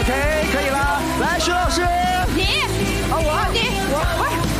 OK， 可以了。来，徐老师， 你， 啊，我， 你， 我。